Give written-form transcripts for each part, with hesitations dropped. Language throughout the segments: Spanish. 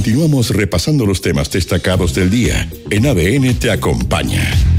Continuamos repasando los temas destacados del día en ADN Te Acompaña.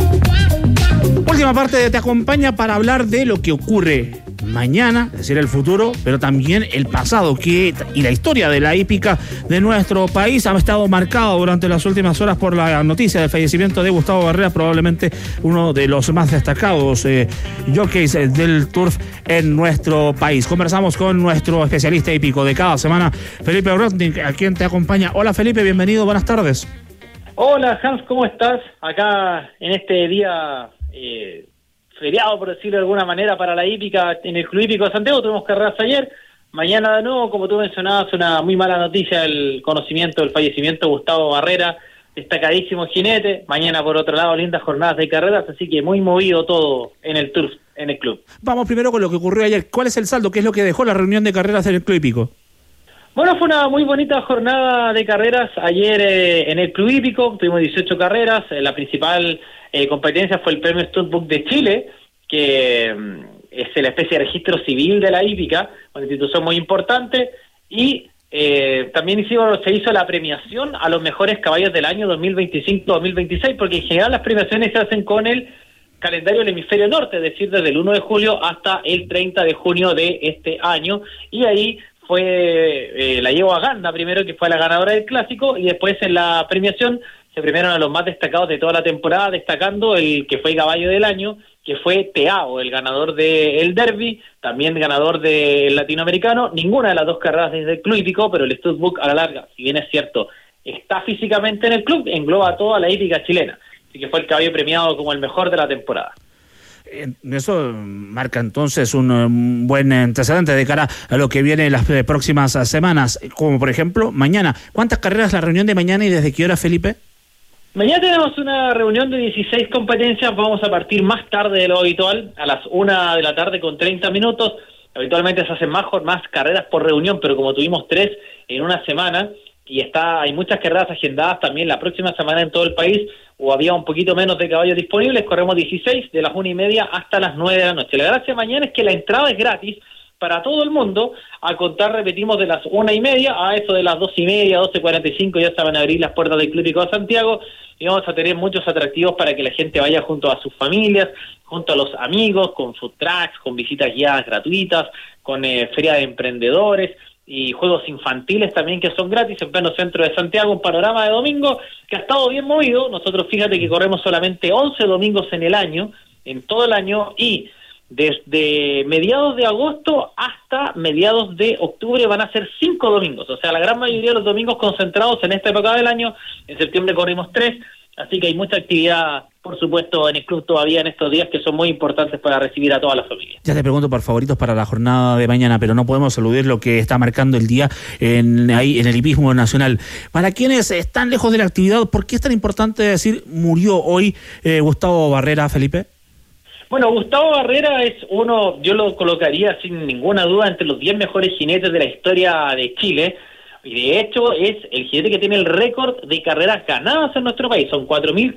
Última parte de Te Acompaña para hablar de lo que ocurre mañana, es decir, el futuro, pero también el pasado y la historia de la hípica de nuestro país ha estado marcado durante las últimas horas por la noticia del fallecimiento de Gustavo Barrera, probablemente uno de los más destacados jockeys del turf en nuestro país. Conversamos con nuestro especialista hípico de cada semana, Felipe Brodnik, a quien Te Acompaña. Hola Felipe, bienvenido, buenas tardes. Hola Hans, ¿cómo estás? Acá en este día feriado, por decirlo de alguna manera, para la hípica en el Club Hípico de Santiago. Tuvimos carreras ayer, mañana de nuevo, como tú mencionabas, una muy mala noticia, el conocimiento del fallecimiento de Gustavo Barrera, destacadísimo jinete. Mañana, por otro lado, lindas jornadas de carreras, así que muy movido todo en el turf, en el club. Vamos primero con lo que ocurrió ayer. ¿Cuál es el saldo? ¿Qué es lo que dejó la reunión de carreras en el Club Hípico? Bueno, fue una muy bonita jornada de carreras ayer en el Club Hípico. Tuvimos 18 carreras. La principal competencia fue el Premio Studbook de Chile, que es la especie de registro civil de la hípica, una institución muy importante, y también se hizo la premiación a los mejores caballos del año 2025-2026, porque en general las premiaciones se hacen con el calendario del hemisferio norte, es decir, desde el 1 de julio hasta el 30 de junio de este año, y ahí fue la yegua Ganda primero, que fue la ganadora del clásico, y después en la premiación se premiaron a los más destacados de toda la temporada, destacando el que fue caballo del año, que fue Teao, el ganador del Derby, también ganador del Latinoamericano. Ninguna de las dos carreras desde el Club Hípico, pero el Studbook a la larga, si bien es cierto, está físicamente en el club, engloba toda la hípica chilena, así que fue el caballo premiado como el mejor de la temporada. Eso marca entonces un buen antecedente de cara a lo que viene en las próximas semanas, como por ejemplo mañana. ¿Cuántas carreras la reunión de mañana y desde qué hora, Felipe? Mañana tenemos una reunión de 16 competencias. Vamos a partir más tarde de lo habitual, a las 1 de la tarde con 30 minutos. Habitualmente se hacen más carreras por reunión, pero como tuvimos 3 en una semana y hay muchas carreras agendadas también la próxima semana en todo el país, o había un poquito menos de caballos disponibles, corremos 16 de las 1:30 hasta las 9 de la noche. La gracia mañana es que la entrada es gratis para todo el mundo, a contar, repetimos, de las 1:30 a eso de las 2:30, 12:45, ya se van a abrir las puertas del Club Hípico de Santiago, y vamos a tener muchos atractivos para que la gente vaya junto a sus familias, junto a los amigos, con food trucks, con visitas guiadas gratuitas, con feria de emprendedores y juegos infantiles también que son gratis en pleno centro de Santiago. Un panorama de domingo que ha estado bien movido. Nosotros, fíjate que corremos solamente 11 domingos en el año, en todo el año, y desde mediados de agosto hasta mediados de octubre van a ser 5 domingos, o sea, la gran mayoría de los domingos concentrados en esta época del año. En septiembre corrimos 3, así que hay mucha actividad, por supuesto, en el club todavía en estos días que son muy importantes para recibir a todas las familias. Ya te pregunto por favoritos para la jornada de mañana, pero no podemos eludir lo que está marcando el día ahí en el hipismo nacional. Para quienes están lejos de la actividad, ¿por qué es tan importante decir murió hoy Gustavo Barrera, Felipe? Bueno, Gustavo Barrera es uno, yo lo colocaría sin ninguna duda entre los 10 mejores jinetes de la historia de Chile, y de hecho es el jinete que tiene el récord de carreras ganadas en nuestro país. Son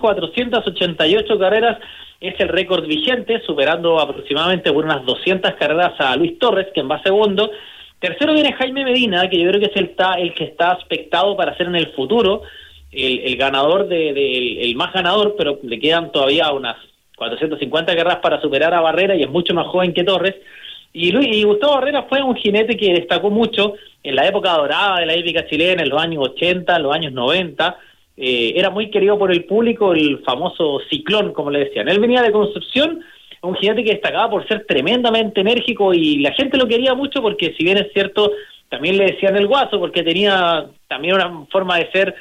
4.488 carreras, es el récord vigente, superando aproximadamente por unas 200 carreras a Luis Torres, quien va segundo. Tercero viene Jaime Medina, que yo creo que es el que está aspectado para ser en el futuro el ganador el más ganador, pero le quedan todavía unas 450 carreras para superar a Barrera, y es mucho más joven que Torres. Y Gustavo Barrera fue un jinete que destacó mucho en la época dorada de la hípica chilena, en los años 80, en los años 90. Era muy querido por el público, el famoso ciclón, como le decían. Él venía de Concepción, un jinete que destacaba por ser tremendamente enérgico, y la gente lo quería mucho porque, si bien es cierto, también le decían el guaso, porque tenía también una forma de ser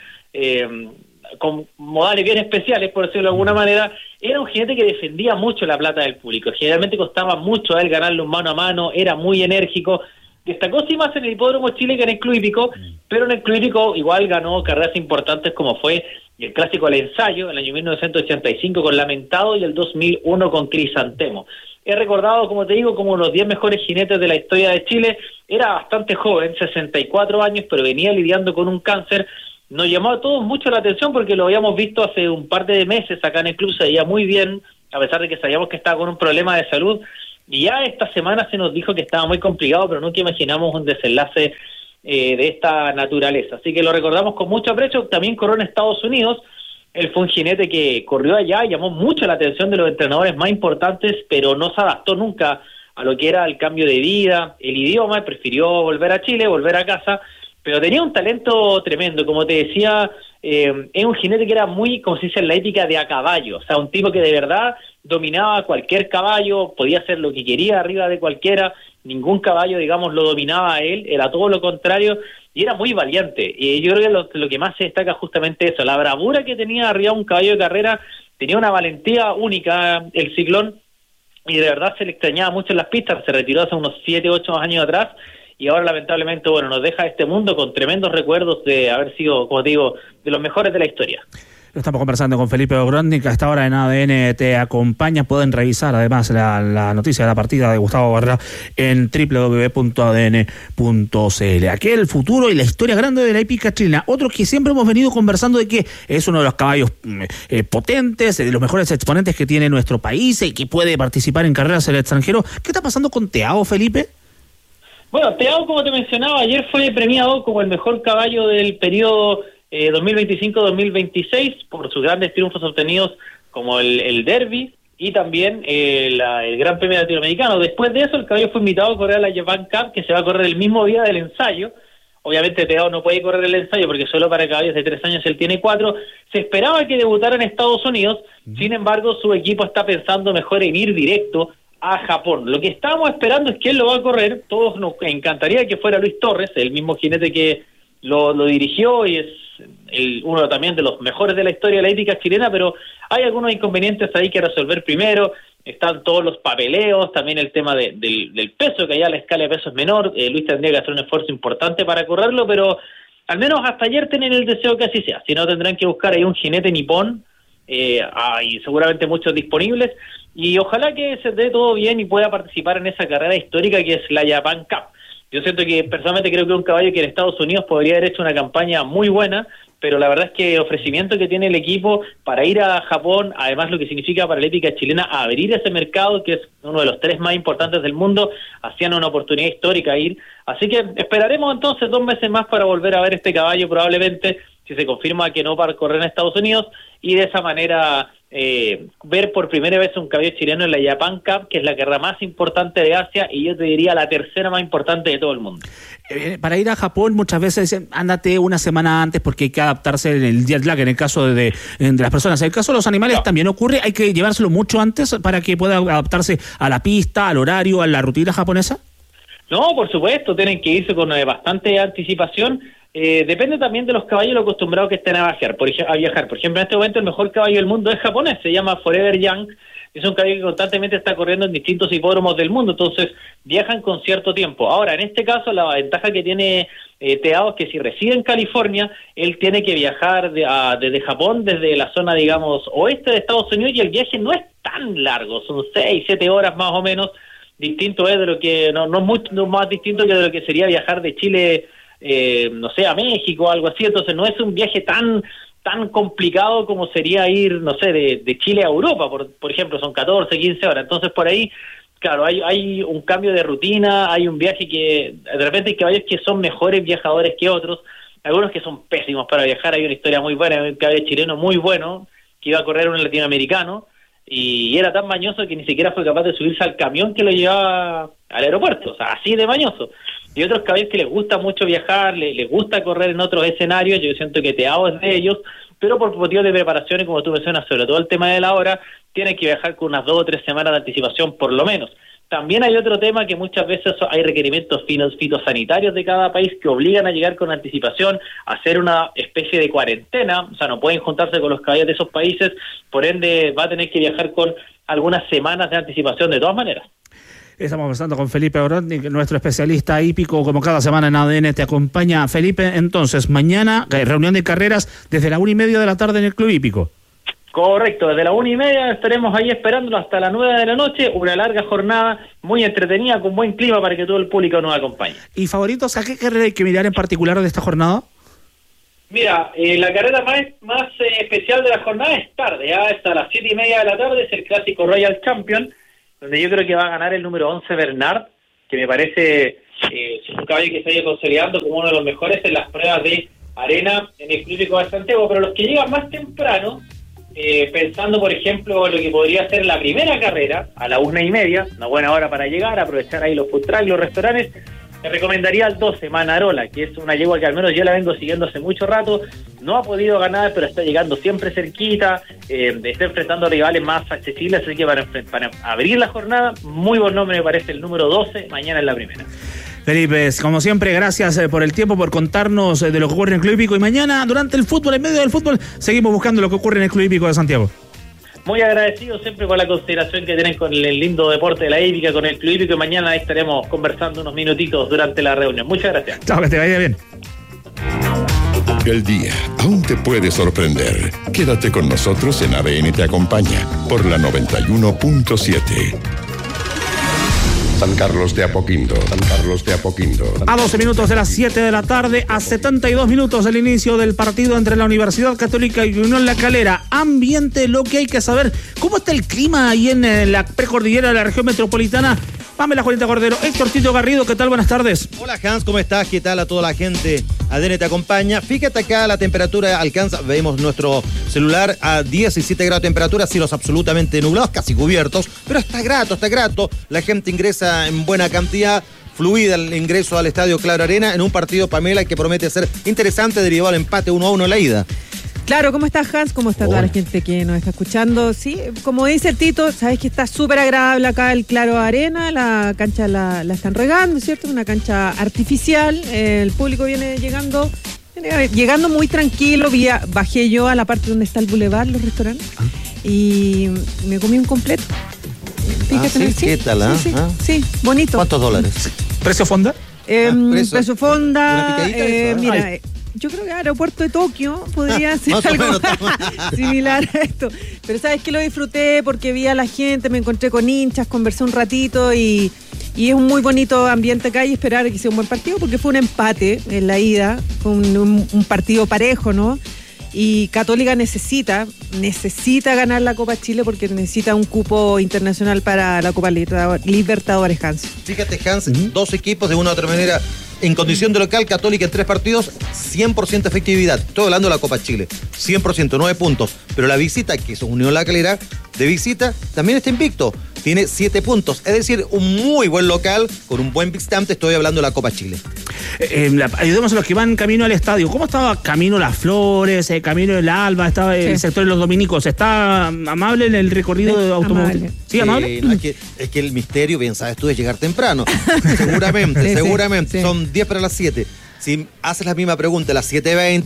con modales bien especiales, por decirlo de alguna manera. Era un jinete que defendía mucho la plata del público. Generalmente costaba mucho a él ganarlo un mano a mano, era muy enérgico. Destacó sí más en el Hipódromo Chile que en el Club Hípico, pero en el Club Hípico igual ganó carreras importantes, como fue el clásico El Ensayo, el año 1985 con Lamentado, y el 2001 con Crisantemo. He recordado, como te digo, como los 10 mejores jinetes de la historia de Chile. Era bastante joven, 64 años, pero venía lidiando con un cáncer. Nos llamó a todos mucho la atención porque lo habíamos visto hace un par de meses acá en el club, se veía muy bien, a pesar de que sabíamos que estaba con un problema de salud, y ya esta semana se nos dijo que estaba muy complicado, pero nunca imaginamos un desenlace de esta naturaleza. Así que lo recordamos con mucho aprecio. También corrió en Estados Unidos. Él fue un jinete que corrió allá, llamó mucho la atención de los entrenadores más importantes, pero no se adaptó nunca a lo que era el cambio de vida, el idioma, prefirió volver a Chile, volver a casa, pero tenía un talento tremendo. Como te decía, es un jinete que era muy, como se dice en la ética, de a caballo, o sea, un tipo que de verdad dominaba cualquier caballo, podía hacer lo que quería arriba de cualquiera, ningún caballo, digamos, lo dominaba a él, era todo lo contrario, y era muy valiente. Y yo creo que lo que más se destaca es justamente eso, la bravura que tenía arriba un caballo de carrera, tenía una valentía única el Ciclón, y de verdad se le extrañaba mucho en las pistas. Se retiró hace unos 7, 8 años atrás, y ahora lamentablemente, bueno, nos deja este mundo con tremendos recuerdos de haber sido, como te digo, de los mejores de la historia. Estamos conversando con Felipe Ogrodnik, a esta hora en ADN te acompaña. Pueden revisar además la noticia de la partida de Gustavo Barrera en www.adn.cl. Aquel futuro y la historia grande de la hípica chilena. Otro que siempre hemos venido conversando de que es uno de los caballos potentes, de los mejores exponentes que tiene nuestro país y que puede participar en carreras en el extranjero. ¿Qué está pasando con Teao, Felipe? Bueno, Teao, como te mencionaba, ayer fue premiado como el mejor caballo del periodo 2025-2026 por sus grandes triunfos obtenidos como el Derby y también el Gran Premio Latinoamericano. Después de eso, el caballo fue invitado a correr a la Japan Cup, que se va a correr el mismo día del ensayo. Obviamente Teao no puede correr el ensayo porque solo para caballos de 3 años él tiene 4. Se esperaba que debutara en Estados Unidos, sin embargo su equipo está pensando mejor en ir directo a Japón. Lo que estábamos esperando es que él lo va a correr. Todos nos encantaría que fuera Luis Torres, el mismo jinete que lo dirigió y es uno también de los mejores de la historia de la hípica chilena, pero hay algunos inconvenientes ahí que resolver primero. Están todos los papeleos, también el tema del peso, que allá la escala de peso es menor. Luis tendría que hacer un esfuerzo importante para correrlo, pero al menos hasta ayer tienen el deseo que así sea. Si no, tendrán que buscar ahí un jinete nipón, hay seguramente muchos disponibles, y ojalá que se dé todo bien y pueda participar en esa carrera histórica que es la Japan Cup. Yo siento que personalmente creo que un caballo que en Estados Unidos podría haber hecho una campaña muy buena, pero la verdad es que el ofrecimiento que tiene el equipo para ir a Japón, además lo que significa para la hípica chilena abrir ese mercado, que es uno de los 3 más importantes del mundo, hacían una oportunidad histórica ir. Así que esperaremos entonces 2 meses más para volver a ver este caballo, probablemente, si se confirma que no para correr en Estados Unidos, y de esa manera ver por primera vez un caballo chileno en la Japan Cup, que es la carrera más importante de Asia, y yo te diría la tercera más importante de todo el mundo. Para ir a Japón muchas veces dicen, ándate una semana antes porque hay que adaptarse en el jet lag, en el caso de las personas. En el caso de los animales también ocurre, hay que llevárselo mucho antes para que pueda adaptarse a la pista, al horario, a la rutina japonesa. No, por supuesto, tienen que irse con bastante anticipación. Depende también de los caballos acostumbrados que estén a viajar. Por ejemplo, en este momento el mejor caballo del mundo es japonés, se llama Forever Young. Es un caballo que constantemente está corriendo en distintos hipódromos del mundo, entonces viajan con cierto tiempo. Ahora, en este caso, la ventaja que tiene Teao es que si reside en California, él tiene que viajar desde Japón, desde la zona, digamos, oeste de Estados Unidos, y el viaje no es tan largo, son 6, 7 horas más o menos. Distinto es de lo que, no mucho más distinto que de lo que sería viajar de Chile, no sé, a México o algo así. Entonces no es un viaje tan complicado como sería ir, no sé, de Chile a Europa, por ejemplo, son 14, 15 horas. Entonces por ahí, claro, hay un cambio de rutina, hay un viaje que, de repente hay caballos que son mejores viajadores que otros, algunos que son pésimos para viajar. Hay una historia muy buena, un caballo chileno muy bueno, que iba a correr un latinoamericano, y era tan mañoso que ni siquiera fue capaz de subirse al camión que lo llevaba al aeropuerto, o sea, así de mañoso. Y otros caballos que les gusta mucho viajar, les gusta correr en otros escenarios. Yo siento que Teao es de ellos, pero por motivos de preparación, y como tú mencionas, sobre todo el tema de la hora, tienen que viajar con unas 2 o 3 semanas de anticipación por lo menos. También hay otro tema, que muchas veces hay requerimientos fitosanitarios de cada país que obligan a llegar con anticipación, a hacer una especie de cuarentena, o sea, no pueden juntarse con los caballos de esos países, por ende va a tener que viajar con algunas semanas de anticipación de todas maneras. Estamos conversando con Felipe Ogrodnik, nuestro especialista hípico, como cada semana en ADN te acompaña. Felipe, entonces, mañana reunión de carreras desde la 1:30 de la tarde en el Club Hípico. Correcto, desde la 1:30 estaremos ahí esperándolo hasta las 9 de la noche, una larga jornada muy entretenida, con buen clima para que todo el público nos acompañe. ¿Y favoritos? ¿A qué carrera hay que mirar en particular de esta jornada? Mira, la carrera más especial de la jornada es tarde, hasta las 7:30 de la tarde, es el clásico Royal Champion, donde yo creo que va a ganar el número 11 Bernard, que me parece es un caballo que se ha ido consolidando como uno de los mejores en las pruebas de arena en el Club Hípico de Santiago, pero los que llegan más temprano, pensando por ejemplo lo que podría ser la primera carrera a la 1:30, una buena hora para llegar, aprovechar ahí los food trucks, los restaurantes, te recomendaría al 12, Manarola, que es una yegua que al menos yo la vengo siguiendo hace mucho rato, no ha podido ganar, pero está llegando siempre cerquita, está enfrentando rivales más accesibles, así que para abrir la jornada, muy buen nombre me parece el número 12, mañana en la primera. Felipe, como siempre, gracias por el tiempo, por contarnos de lo que ocurre en el Club Hípico, y mañana, durante el fútbol, en medio del fútbol, seguimos buscando lo que ocurre en el Club Hípico de Santiago. Muy agradecido siempre por la consideración que tienen con el lindo deporte de la hípica, con el Club Hípico, y mañana estaremos conversando unos minutitos durante la reunión. Muchas gracias. Chao, que te vaya bien. El día aún te puede sorprender. Quédate con nosotros en ADN Te Acompaña por la 91.7. San Carlos de Apoquindo, San Carlos de Apoquindo. A 12 minutos de las 7 de la tarde, a 72 minutos del inicio del partido entre la Universidad Católica y Unión La Calera. Ambiente, lo que hay que saber. ¿Cómo está el clima ahí en la precordillera de la región metropolitana? Pamela Juanita Cordero, Héctor Tito Garrido, ¿qué tal? Buenas tardes. Hola Hans, ¿cómo estás? ¿Qué tal a toda la gente? ADN Te Acompaña. Fíjate acá, la temperatura alcanza, vemos nuestro celular a 17 grados de temperatura, cielos absolutamente nublados, casi cubiertos, pero está grato. La gente ingresa en buena cantidad, fluida el ingreso al Estadio Claro Arena en un partido, Pamela, que promete ser interesante, derivado al empate 1-1 en la ida. Claro, ¿cómo estás, Hans? ¿Cómo está toda la gente que nos está escuchando? Sí, como dice el Tito, sabes que está súper agradable acá el Claro Arena, la cancha la están regando, ¿cierto? Una cancha artificial, el público viene llegando muy tranquilo, bajé yo a la parte donde está el boulevard, los restaurantes, y me comí un completo. Fíjate, ¿sí? ¿Qué tal? Sí, bonito. ¿Cuántos dólares? ¿Precio fonda? Precio fonda, ¿Una picadita mira... Yo creo que Aeropuerto de Tokio podría ser algo similar a esto. Pero sabes que lo disfruté porque vi a la gente, me encontré con hinchas, conversé un ratito y es un muy bonito ambiente acá, y esperar que sea un buen partido porque fue un empate en la ida, fue un partido parejo, ¿no? Y Católica necesita ganar la Copa Chile porque necesita un cupo internacional para la Copa Libertadores, Hans. Fíjate, Hans, dos equipos de una u otra manera en condición de local, Católica en 3 partidos, 100% efectividad. Estoy hablando de la Copa Chile, 100%, 9 puntos. Pero la visita, que es Unión La Calera, de visita, también está invicto. Tiene 7 puntos. Es decir, un muy buen local, con un buen visitante. Estoy hablando de la Copa Chile. Ayudemos a los que van camino al estadio. ¿Cómo estaba camino Las Flores, camino el Alba, estaba el sector de los dominicos? ¿Está amable en el recorrido de automóvil? ¿Sí, amable? No, es que el misterio, bien sabes tú, es llegar temprano. seguramente. Sí. Son 10 para las 7. Si haces la misma pregunta a las 7:20,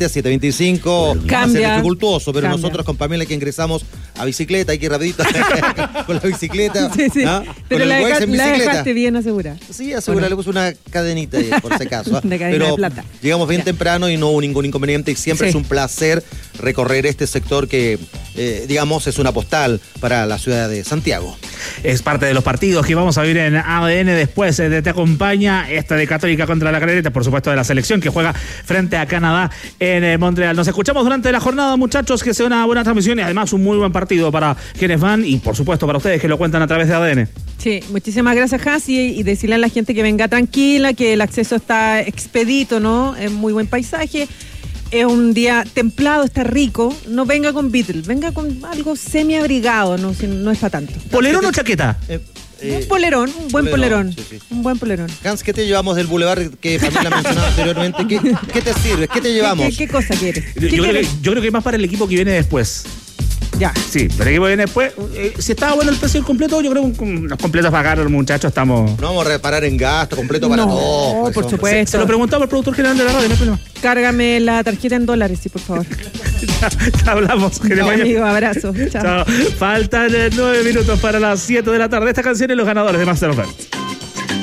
7:25, va a ser dificultoso, pero nosotros con Pamela que ingresamos a bicicleta, hay que ir rapidito con la bicicleta. Sí. Pero la dejaste bien asegurada. Sí, asegurada, le puse una cadenita ahí, por si acaso. Pero de plata. Llegamos bien temprano y no hubo ningún inconveniente, y siempre es un placer recorrer este sector que, digamos, es una postal para la ciudad de Santiago. Es parte de los partidos que vamos a vivir en ADN después de Te Acompaña, esta de Católica contra la Calera, por supuesto de la selección que juega frente a Canadá en Montreal. Nos escuchamos durante la jornada, muchachos, que sea una buena transmisión y además un muy buen partido para quienes van y por supuesto para ustedes que lo cuentan a través de ADN. Sí, muchísimas gracias, Hans, y decirle a la gente que venga tranquila, que el acceso está expedito, ¿no? Es muy buen paisaje. Es un día templado, está rico. No venga con Beatle, venga con algo semi-abrigado, no es para tanto. ¿Polerón o chaqueta? Un polerón, un buen polerón. Sí. Un buen polerón. Hans, ¿qué te llevamos del boulevard que Pamela mencionaba anteriormente? ¿Qué te sirve? ¿Qué te llevamos? ¿Qué cosa quieres? Yo creo que es más para el equipo que viene después. Ya. Sí, pero el equipo viene después. Si estaba bueno el precio del completo, yo creo que los completos para acá los muchachos estamos... No vamos a reparar en gasto, completo para todos. No, por supuesto. Se lo preguntaba al productor general de la radio, no hay problema. Cárgame la tarjeta en dólares, sí, por favor. Ya hablamos. Amigo, abrazo. Chao. Faltan 9 minutos para las 7 de la tarde. Esta canción es los ganadores de Master of Arts.